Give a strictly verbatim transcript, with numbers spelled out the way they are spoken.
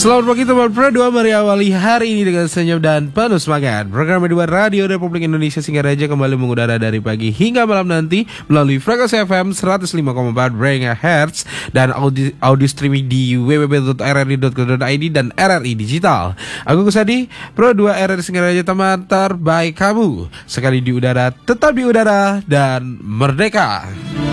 Selamat pagi teman Pro dua, mari awali hari ini dengan senyum dan penuh semangat. Program dua Radio Republik Indonesia Singaraja kembali mengudara dari pagi hingga malam nanti melalui frekuensi F M seratus lima koma empat MHz dan audio, audio streaming di w w w titik r r i titik co titik i d dan R R I Digital. Aku Kusadi, Pro dua R R I Singaraja, teman terbaik kamu. Sekali di udara, tetap di udara dan merdeka.